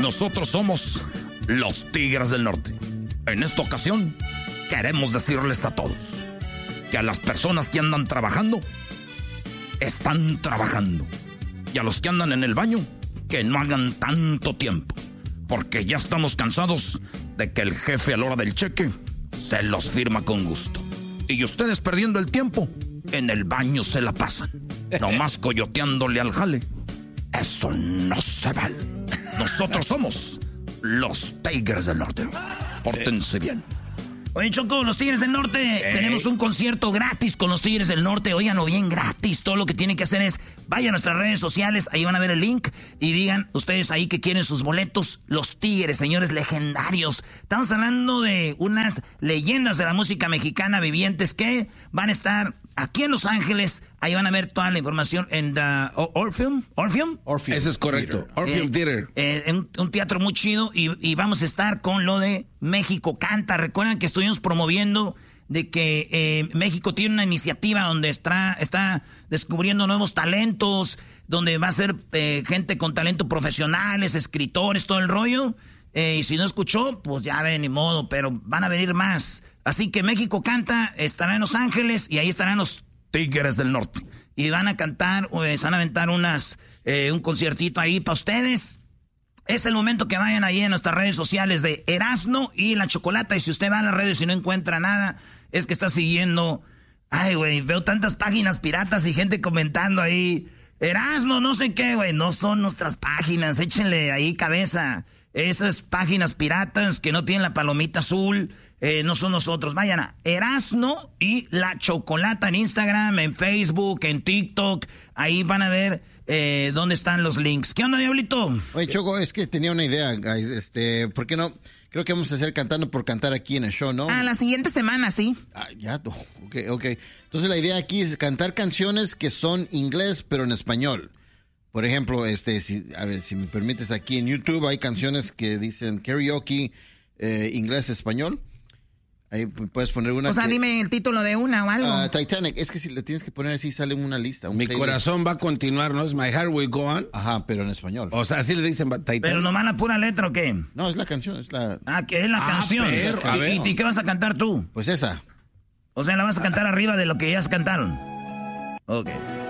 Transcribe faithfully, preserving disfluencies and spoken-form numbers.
Nosotros somos los Tigres del Norte. En esta ocasión, queremos decirles a todos que a las personas que andan trabajando, están trabajando. Y a los que andan en el baño, que no hagan tanto tiempo. Porque ya estamos cansados de que el jefe a la hora del cheque se los firma con gusto. Y ustedes perdiendo el tiempo, en el baño se la pasan. Nomás coyoteándole al jale. Eso no se vale. Nosotros somos los Tigres del Norte. Pórtense bien. Oye, Choco, los Tigres del Norte, Ey. tenemos un concierto gratis con los Tigres del Norte. Óiganlo bien, gratis. Todo lo que tienen que hacer es, vayan a nuestras redes sociales, ahí van a ver el link y digan ustedes ahí que quieren sus boletos. Los Tigres, señores legendarios. Estamos hablando de unas leyendas de la música mexicana vivientes que van a estar aquí en Los Ángeles. Ahí van a ver toda la información en the Orpheum. ¿Orpheum? Orpheum. Eso es correcto. Orpheum eh, Theater. Eh, un, un teatro muy chido y, y vamos a estar con lo de México Canta. Recuerdan que estuvimos promoviendo de que eh, México tiene una iniciativa donde está, está descubriendo nuevos talentos, donde va a ser eh, gente con talento profesionales, escritores, todo el rollo. Eh, y si no escuchó, pues ya ve, ni modo, pero van a venir más. Así que México Canta estará en Los Ángeles y ahí estarán los Tigres del Norte. Y van a cantar, eh, se van a aventar unas, eh, un conciertito ahí para ustedes. Es el momento que vayan ahí en nuestras redes sociales de Erasno y La Chocolata. Y si usted va a las redes y no encuentra nada, es que está siguiendo... Ay, güey, veo tantas páginas piratas y gente comentando ahí. Erasno, no sé qué, güey. No son nuestras páginas, échenle ahí cabeza. Esas páginas piratas que no tienen la palomita azul, eh, no son nosotros. Vayan a Erasno y La Chocolata en Instagram, en Facebook, en TikTok. Ahí van a ver eh, dónde están los links. ¿Qué onda, Diablito? Oye, Choco, es que tenía una idea, guys. Este, ¿por qué no? Creo que vamos a hacer Cantando por Cantar aquí en el show, ¿no? Ah, la siguiente semana, sí. Ah, ya, ok, ok. Entonces la idea aquí es cantar canciones que son inglés, pero en español. Por ejemplo, este, si, a ver, si me permites, aquí en YouTube hay canciones que dicen karaoke, eh, inglés-español. Ahí puedes poner una. O sea, que, dime el título de una o algo. Uh, Titanic. Es que si le tienes que poner así, sale una lista. Un Mi playlist. corazón va a continuar, ¿no? Es My Heart Will Go On. Ajá, pero en español. O sea, así le dicen Titanic. ¿Pero nomás la pura letra o qué? No, es la canción, es la... Ah, que es la Ah, canción. perro, ¿Y, a ver. y, y qué vas a cantar tú? Pues esa. O sea, la vas a cantar arriba de lo que ya se cantaron. Ok.